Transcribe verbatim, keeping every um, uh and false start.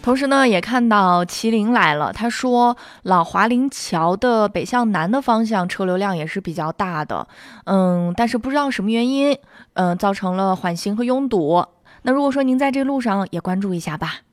同时呢，也看到麒麟来了，他说老华林桥的北向南的方向车流量也是比较大的，嗯，但是不知道什么原因，嗯，造成了缓行和拥堵。那如果说您在这路上也关注一下吧。